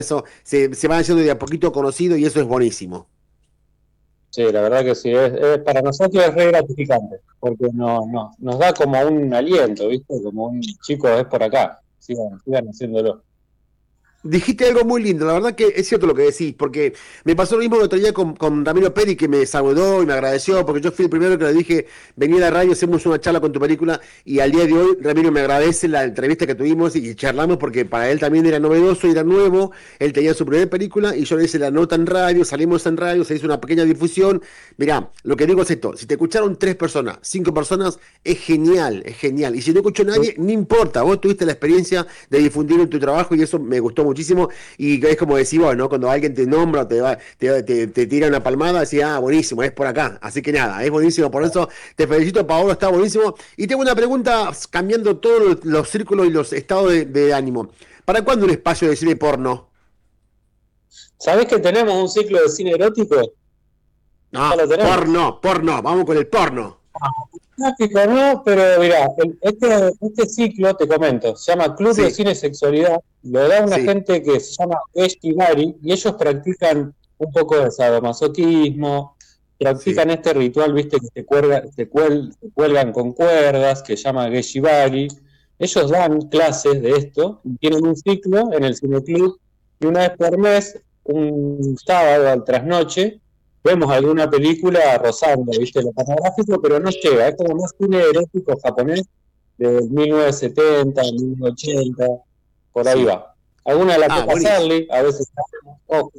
eso se van haciendo de a poquito conocido y eso es buenísimo. Sí, la verdad que sí, para nosotros es re gratificante, porque nos da como un aliento, ¿viste? Como un chico, es por acá, sigan haciéndolo. Dijiste algo muy lindo, la verdad que es cierto lo que decís, porque me pasó lo mismo el otro día con Ramiro Peri, que me saludó y me agradeció, porque yo fui el primero que le dije, vení a la radio, hacemos una charla con tu película, y al día de hoy Ramiro me agradece la entrevista que tuvimos y charlamos, porque para él también era novedoso, era nuevo, él tenía su primera película, y yo le hice la nota en radio, salimos en radio, se hizo una pequeña difusión. Mirá, lo que digo es esto, si te escucharon 3 personas, 5 personas, es genial, y si no escuchó nadie, no importa, vos tuviste la experiencia de difundir en tu trabajo y eso me gustó muchísimo. Y es como decís vos, ¿no? Cuando alguien te nombra, te tira una palmada, decís, ah, buenísimo, es por acá. Así que nada, es buenísimo. Por eso te felicito, Paolo, está buenísimo. Y tengo una pregunta, cambiando todos los círculos y los estados de ánimo. ¿Para cuándo un espacio de cine porno? ¿Sabés que tenemos un ciclo de cine erótico? Ya No, lo tenemos. porno, vamos con el porno. Gráfico no, pero mirá, este ciclo, te comento, se llama Club de Sí, Cine Sexualidad, lo da una sí, gente que se llama Eshigari, y ellos practican un poco de sadomasoquismo, sí. practican este ritual, viste, que se cuelgan con cuerdas, que se llama Geshibari. Ellos dan clases de esto, y tienen un ciclo en el cineclub, y una vez por mes, un sábado al trasnoche, vemos alguna película rozando, ¿viste? Lo pornográfico, pero no llega. Es como más cine erótico japonés del 1970, 1980, por ahí Sí. va. Alguna la Ah, toca buenísimo. Charlie, a veces. Ojo.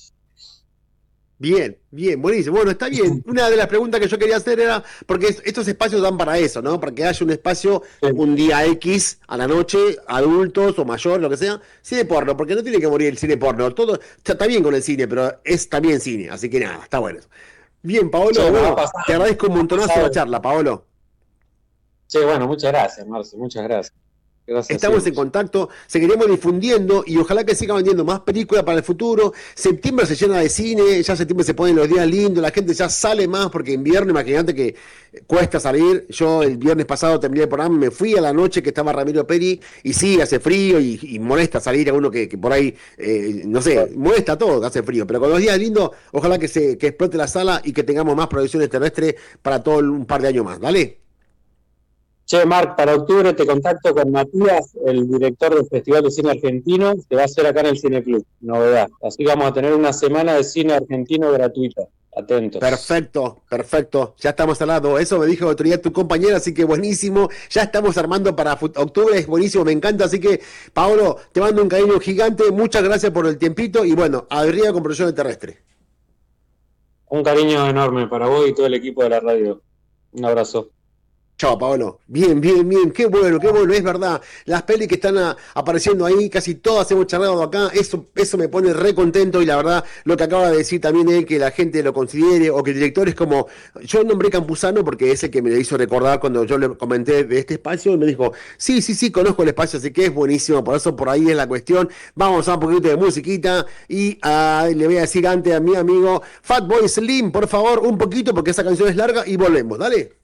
Bien, bien, buenísimo. Bueno, está bien. Una de las preguntas que yo quería hacer era, porque estos espacios dan para eso, ¿no? Para que haya un espacio un día X a la noche, adultos o mayores, lo que sea, cine porno, porque no tiene que morir el cine porno. Todo está bien con el cine, pero es también cine, así que nada, está bueno. Bien, Paolo, Che, nos ha bueno, te pasado, agradezco un nos ha montonazo la pasado. charla, Paolo. Che, bueno, muchas gracias, Marce, muchas gracias. Gracias Estamos en siempre. contacto, seguiremos difundiendo y ojalá que siga vendiendo más películas para el futuro. Septiembre se llena de cine, ya septiembre se ponen los días lindos, la gente ya sale más porque invierno, imagínate que cuesta salir. Yo el viernes pasado terminé el programa, me fui a la noche que estaba Ramiro Peri y sí, hace frío y molesta salir a uno que por ahí, no sé, molesta todo que hace frío, pero con los días lindos, ojalá que explote la sala y que tengamos más producciones terrestres para todo un par de años más, ¿vale? Che, Marc, para octubre te contacto con Matías, el director del Festival de Cine Argentino, que va a ser acá en el Cine Club. Novedad. Así que vamos a tener una semana de cine argentino gratuita. Atentos. Perfecto, perfecto. Ya estamos al lado. Eso me dijo otro día tu compañera, así que buenísimo. Ya estamos armando para octubre, es buenísimo, me encanta. Así que, Paolo, te mando un cariño gigante. Muchas gracias por el tiempito y bueno, arriba con Proyecto Terrestre. Un cariño enorme para vos y todo el equipo de la radio. Un abrazo. Chao, Paolo. Bien, bien, bien. Qué bueno, qué bueno. Es verdad. Las pelis que están apareciendo ahí, casi todas hemos charlado acá. Eso me pone re contento. Y la verdad, lo que acaba de decir también es que la gente lo considere o que el director es como. Yo nombré Campuzano porque es el que me lo hizo recordar cuando yo le comenté de este espacio. Y me dijo: sí, sí, sí, conozco el espacio, así que es buenísimo. Por eso, por ahí es la cuestión. Vamos a un poquito de musiquita. Y le voy a decir antes a mi amigo Fatboy Slim, por favor, un poquito, porque esa canción es larga. Y volvemos. Dale.